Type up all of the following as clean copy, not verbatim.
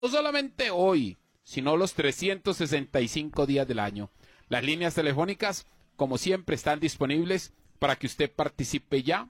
No solamente hoy, sino los 365 días del año. Las líneas telefónicas, como siempre, están disponibles para que usted participe ya.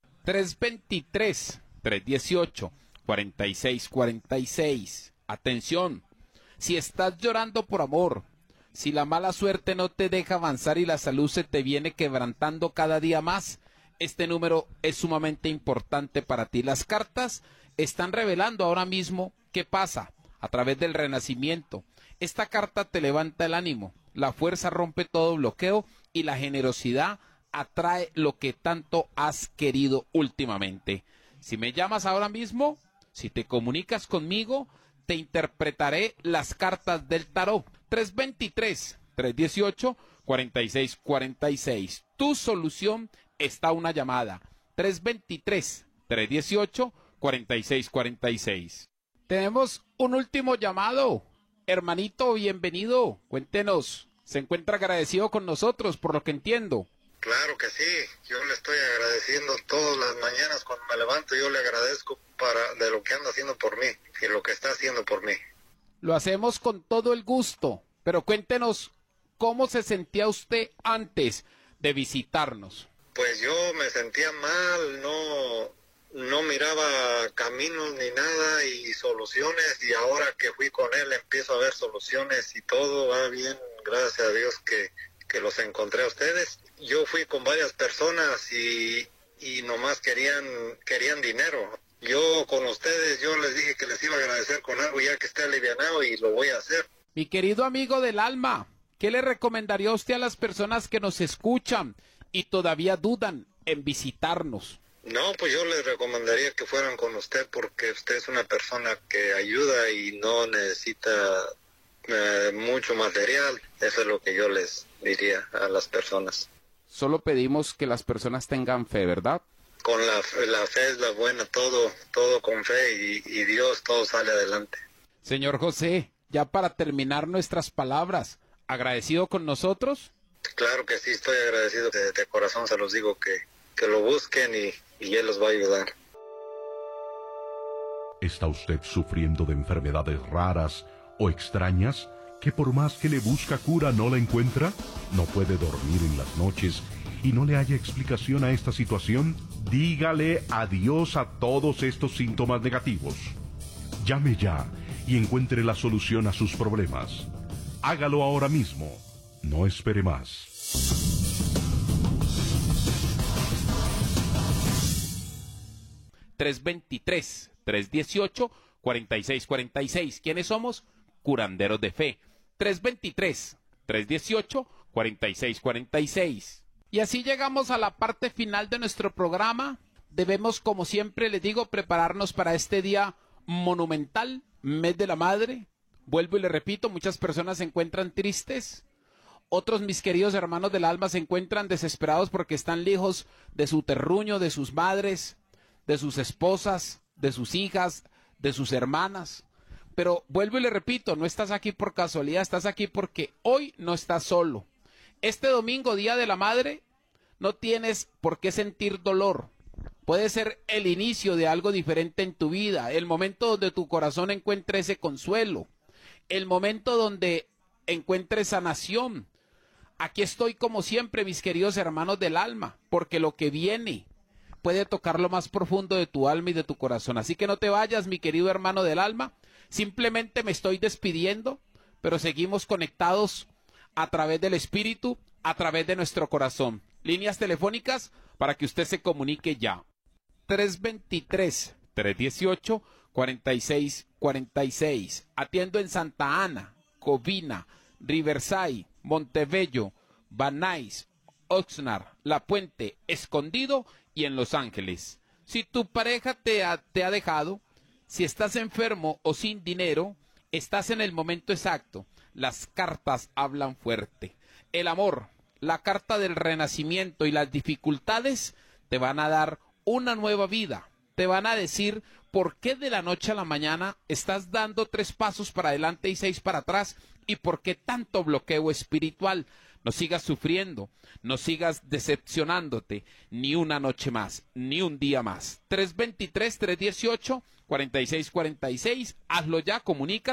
323-318-4646. Atención, si estás llorando por amor, si la mala suerte no te deja avanzar y la salud se te viene quebrantando cada día más, este número es sumamente importante para ti. Las cartas están revelando ahora mismo qué pasa a través del renacimiento. Esta carta te levanta el ánimo, la fuerza rompe todo bloqueo y la generosidad atrae lo que tanto has querido últimamente. Si me llamas ahora mismo, si te comunicas conmigo, te interpretaré las cartas del tarot. 323-318-4646. Tu solución está a una llamada. 323-318-4646. Tenemos un último llamado. Hermanito, bienvenido. Cuéntenos. ¿Se encuentra agradecido con nosotros por lo que entiendo? Claro que sí. Yo le estoy agradeciendo todas las mañanas cuando me levanto. Yo le agradezco de lo que anda haciendo por mí y lo que está haciendo por mí. Lo hacemos con todo el gusto. Pero cuéntenos, ¿cómo se sentía usted antes de visitarnos? Pues yo me sentía mal, no miraba caminos ni nada y soluciones, y ahora que fui con él empiezo a ver soluciones y todo va bien, gracias a Dios que los encontré a ustedes. Yo fui con varias personas y nomás querían dinero. Yo con ustedes, yo les dije que les iba a agradecer con algo ya que esté alivianado y lo voy a hacer. Mi querido amigo del alma, ¿qué le recomendaría a usted a las personas que nos escuchan y todavía dudan en visitarnos? No, pues yo les recomendaría que fueran con usted porque usted es una persona que ayuda y no necesita mucho material. Eso es lo que yo les diría a las personas. Solo pedimos que las personas tengan fe, ¿verdad? Con la fe es la buena, todo con fe y Dios, todo sale adelante. Señor José, ya para terminar nuestras palabras, ¿agradecido con nosotros? Claro que sí, estoy agradecido. De corazón se los digo que lo busquen y Él los va a ayudar. ¿Está usted sufriendo de enfermedades raras o extrañas que por más que le busca cura no la encuentra? ¿No puede dormir en las noches y no le haya explicación a esta situación? Dígale adiós a todos estos síntomas negativos. Llame ya y encuentre la solución a sus problemas. Hágalo ahora mismo. No espere más. (323-318-4646). ¿Quiénes somos? Curanderos de fe. 323-318-4646. Y así llegamos a la parte final de nuestro programa. Debemos, como siempre les digo, prepararnos para este día monumental, mes de la madre. Vuelvo y le repito, muchas personas se encuentran tristes. Otros, mis queridos hermanos del alma, se encuentran desesperados porque están lejos de su terruño, de sus madres, de sus esposas, de sus hijas, de sus hermanas. Pero vuelvo y le repito, no estás aquí por casualidad, estás aquí porque hoy no estás solo. Este domingo, Día de la Madre, no tienes por qué sentir dolor. Puede ser el inicio de algo diferente en tu vida, el momento donde tu corazón encuentre ese consuelo, el momento donde encuentres sanación. Aquí estoy como siempre, mis queridos hermanos del alma, porque lo que viene puede tocar lo más profundo de tu alma y de tu corazón. Así que no te vayas, mi querido hermano del alma. Simplemente me estoy despidiendo, pero seguimos conectados a través del espíritu, a través de nuestro corazón. Líneas telefónicas para que usted se comunique ya. 323-318-4646. Atiendo en Santa Ana, Covina, Riverside, Montebello, Van Nuys, Oxnard, La Puente, Escondido y en Los Ángeles. Si tu pareja te ha dejado, si estás enfermo o sin dinero, estás en el momento exacto. Las cartas hablan fuerte. El amor, la carta del renacimiento y las dificultades te van a dar una nueva vida. Te van a decir por qué de la noche a la mañana estás dando 3 pasos para adelante y 6 para atrás y por qué tanto bloqueo espiritual. No sigas sufriendo, no sigas decepcionándote ni una noche más, ni un día más. 323-318 4646. Hazlo ya, comunica.